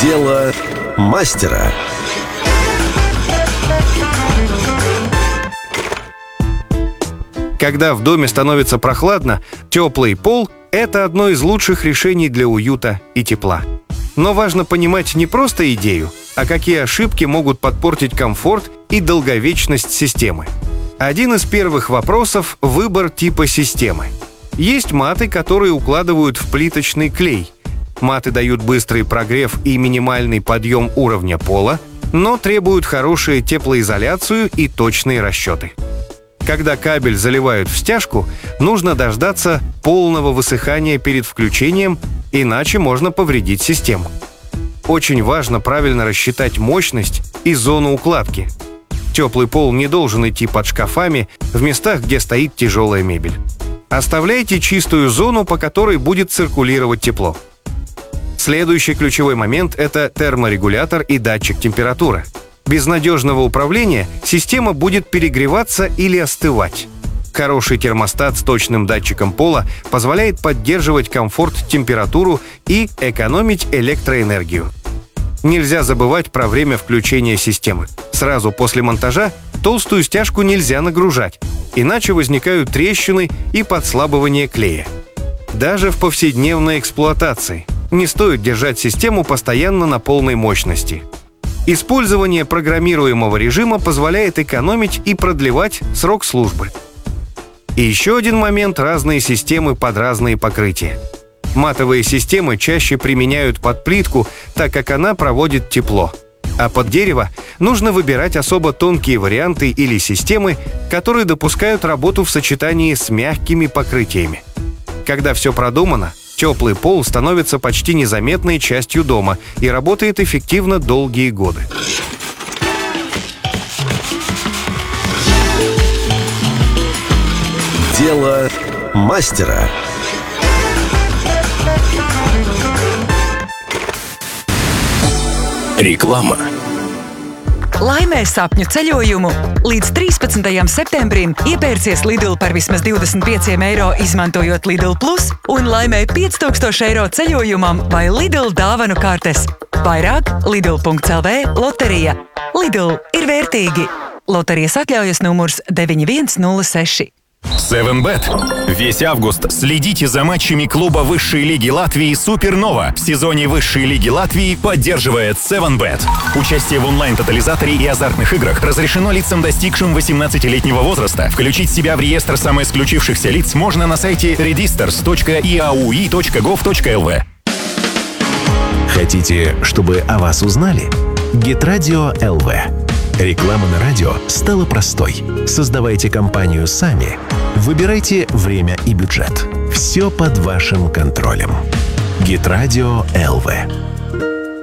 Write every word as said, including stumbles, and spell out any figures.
Дело мастера. Когда в доме становится прохладно, теплый пол – это одно из лучших решений для уюта и тепла. Но важно понимать не просто идею, а какие ошибки могут подпортить комфорт и долговечность системы. Один из первых вопросов – выбор типа системы. Есть маты, которые укладывают в плиточный клей. Маты дают быстрый прогрев и минимальный подъем уровня пола, но требуют хорошую теплоизоляцию и точные расчеты. Когда кабель заливают в стяжку, нужно дождаться полного высыхания перед включением, иначе можно повредить систему. Очень важно правильно рассчитать мощность и зону укладки. Теплый пол не должен идти под шкафами в местах, где стоит тяжелая мебель. Оставляйте чистую зону, по которой будет циркулировать тепло. Следующий ключевой момент – это терморегулятор и датчик температуры. Без надежного управления система будет перегреваться или остывать. Хороший термостат с точным датчиком пола позволяет поддерживать комфорт, температуру и экономить электроэнергию. Нельзя забывать про время включения системы. Сразу после монтажа толстую стяжку нельзя нагружать, иначе возникают трещины и подслабывание клея. Даже в повседневной эксплуатации не стоит держать систему постоянно на полной мощности. Использование программируемого режима позволяет экономить и продлевать срок службы. И еще один момент – разные системы под разные покрытия. Матовые системы чаще применяют под плитку, так как она проводит тепло. А под дерево нужно выбирать особо тонкие варианты или системы, которые допускают работу в сочетании с мягкими покрытиями. Когда все продумано, теплый пол становится почти незаметной частью дома и работает эффективно долгие годы. Дело мастера. Реклама. Laimē sapņu ceļojumu! Līdz trīspadsmitajam septembrim iepērcies Lidl par vismaz divdesmit pieciem eiro, izmantojot Lidl Plus, un laimē pieci tūkstoši eiro ceļojumam vai Lidl dāvanu kartes. Vairāk Lidl punkts L V loterija. Lidl ir vērtīgi. Loterijas atļaujas numurs deviņi viens nulle seši. севен бет. Весь август следите за матчами клуба высшей лиги Латвии «Супернова». В сезоне высшей лиги Латвии поддерживает севен бет. Участие в онлайн-тотализаторе и азартных играх разрешено лицам, достигшим восемнадцатилетнего возраста. Включить себя в реестр самоисключившихся лиц можно на сайте registers точка и а у и точка гов точка эл ви. Хотите, чтобы о вас узнали? Гитрадио точка эл ви. Реклама на радио стала простой. Создавайте компанию сами. Выбирайте время и бюджет. Все под вашим контролем. Гитрадио точка эл ви.